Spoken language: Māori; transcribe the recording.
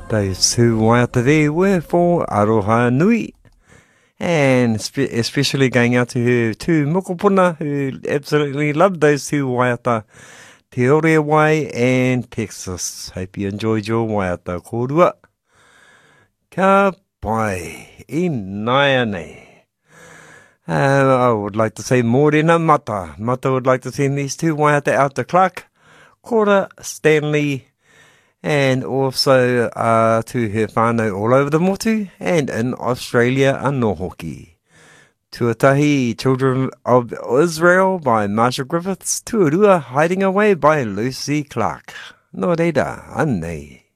Those who waiata there were for Aroha Nui. And especially going out to her two mokopuna who absolutely loved those two waiata, Te Ore Wai and Texas. Hope you enjoyed your waiata kōrua. Ka pai, I nai nei. I would like to say Morena Mata. Mata would like to send these two waiata out to Clark, Cora, Stanley, and also to her whānau all over the motu and in Australia anō hoki. Tuatahi, Children of Israel by Marshall Griffiths. Tuarua, Hiding Away by Lucy Clark. Nō reira, anei.